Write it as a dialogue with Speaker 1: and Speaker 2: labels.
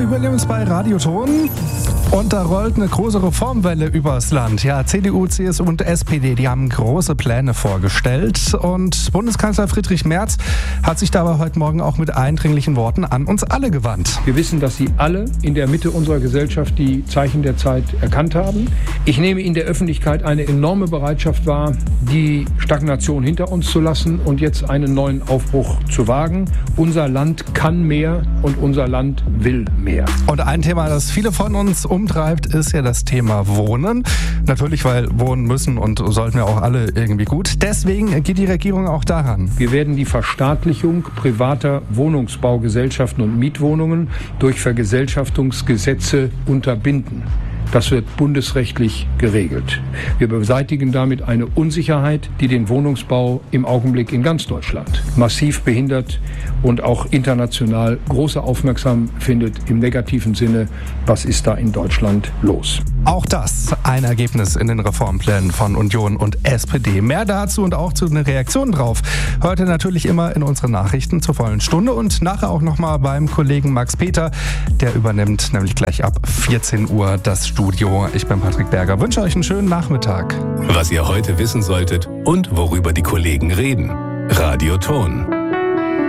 Speaker 1: Uli Williams bei Radioton. Und da rollt eine große Reformwelle übers Land. Ja, CDU, CSU und SPD, die haben große Pläne vorgestellt. Und Bundeskanzler Friedrich Merz hat sich dabei heute Morgen auch mit eindringlichen Worten an uns alle gewandt.
Speaker 2: Wir wissen, dass Sie alle in der Mitte unserer Gesellschaft die Zeichen der Zeit erkannt haben. Ich nehme in der Öffentlichkeit eine enorme Bereitschaft wahr, die Stagnation hinter uns zu lassen und jetzt einen neuen Aufbruch zu wagen. Unser Land kann mehr und unser Land will mehr.
Speaker 1: Und ein Thema, das viele von uns umtreibt, ist ja das Thema Wohnen. Natürlich, weil wohnen müssen und sollten wir auch alle irgendwie gut. Deswegen geht die Regierung auch daran.
Speaker 2: Wir werden die Verstaatlichung privater Wohnungsbaugesellschaften und Mietwohnungen durch Vergesellschaftungsgesetze unterbinden. Das wird bundesrechtlich geregelt. Wir beseitigen damit eine Unsicherheit, die den Wohnungsbau im Augenblick in ganz Deutschland massiv behindert und auch international große Aufmerksamkeit findet im negativen Sinne. Was ist da in Deutschland los?
Speaker 1: Auch das ein Ergebnis in den Reformplänen von Union und SPD. Mehr dazu und auch zu einer Reaktion drauf. Heute natürlich immer in unseren Nachrichten zur vollen Stunde und nachher auch nochmal beim Kollegen Max Peter. Der übernimmt nämlich gleich ab 14 Uhr das Studio. Ich bin Patrick Berger. Wünsche euch einen schönen Nachmittag.
Speaker 3: Was ihr heute wissen solltet und worüber die Kollegen reden. Radioton.